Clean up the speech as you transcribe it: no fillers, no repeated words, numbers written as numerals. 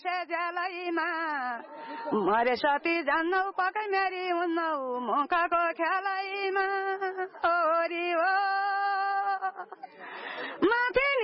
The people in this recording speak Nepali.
सेजालैमा मरे सती जान्नौ पकै मेरी हुन्नौ मुखको खेलैमा ओरी हो